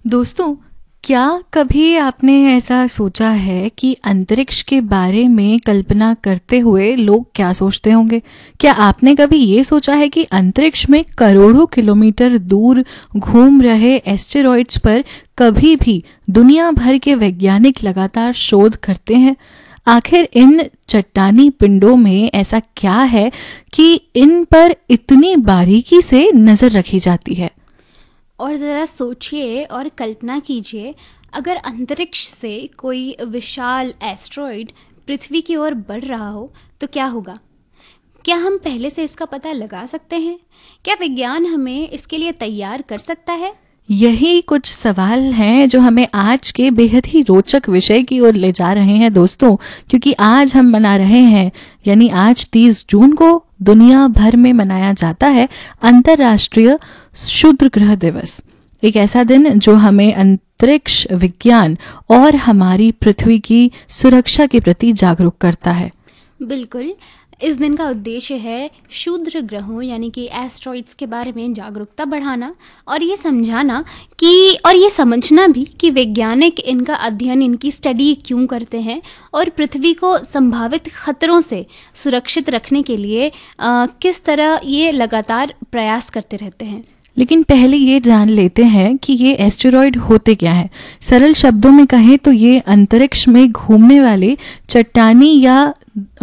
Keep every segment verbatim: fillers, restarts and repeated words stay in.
दोस्तों, क्या कभी आपने ऐसा सोचा है कि अंतरिक्ष के बारे में कल्पना करते हुए लोग क्या सोचते होंगे? क्या आपने कभी ये सोचा है कि अंतरिक्ष में करोड़ों किलोमीटर दूर घूम रहे एस्टेरॉइड्स पर कभी भी दुनिया भर के वैज्ञानिक लगातार शोध करते हैं? आखिर इन चट्टानी पिंडों में ऐसा क्या है कि इन पर इतनी बारीकी से नजर रखी जाती है? और ज़रा सोचिए और कल्पना कीजिए, अगर अंतरिक्ष से कोई विशाल एस्ट्रॉइड पृथ्वी की ओर बढ़ रहा हो तो क्या होगा? क्या हम पहले से इसका पता लगा सकते हैं? क्या विज्ञान हमें इसके लिए तैयार कर सकता है? यही कुछ सवाल हैं जो हमें आज के बेहद ही रोचक विषय की ओर ले जा रहे हैं दोस्तों, क्योंकि आज हम मना रहे हैं, यानी आज तीस जून को दुनिया भर में मनाया जाता है अंतर्राष्ट्रीय क्षुद्र ग्रह दिवस। एक ऐसा दिन जो हमें अंतरिक्ष विज्ञान और हमारी पृथ्वी की सुरक्षा के प्रति जागरूक करता है। बिल्कुल, इस दिन का उद्देश्य है क्षुद्र ग्रहों यानी कि एस्ट्रॉइड्स के बारे में जागरूकता बढ़ाना और ये समझाना कि और ये समझना भी कि वैज्ञानिक इनका अध्ययन, इनकी स्टडी क्यों करते हैं और पृथ्वी को संभावित खतरों से सुरक्षित रखने के लिए आ, किस तरह ये लगातार प्रयास करते रहते हैं। लेकिन पहले ये जान लेते हैं कि ये एस्टेरॉइड होते क्या है। सरल शब्दों में कहें तो ये अंतरिक्ष में घूमने वाले चट्टानी या आ,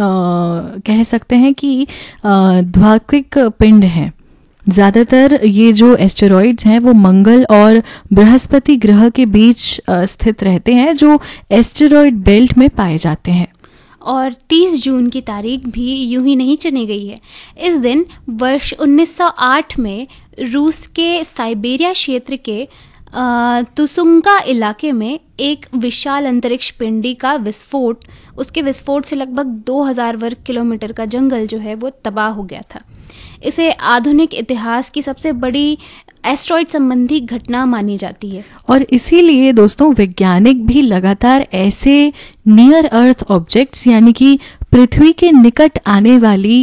कह सकते हैं कि ध्रुविक पिंड हैं। ज़्यादातर ये जो एस्टेरॉइड्स हैं वो मंगल और बृहस्पति ग्रह के बीच आ, स्थित रहते हैं, जो एस्टेरॉइड बेल्ट में पाए जाते हैं। और तीस जून की तारीख भी यूं ही नहीं चुनी गई है। इस दिन वर्ष उन्नीस सौ आठ में रूस के साइबेरिया क्षेत्र के तुसुंगा इलाके में एक विशाल अंतरिक्ष पिंडी का विस्फोट, उसके विस्फोट से लगभग दो हज़ार वर्ग किलोमीटर का जंगल जो है वो तबाह हो गया था। इसे आधुनिक इतिहास की सबसे बड़ी एस्ट्रॉइड संबंधी घटना मानी जाती है। और इसीलिए दोस्तों, वैज्ञानिक भी लगातार ऐसे नियर अर्थ ऑब्जेक्ट्स यानी कि पृथ्वी के निकट आने वाली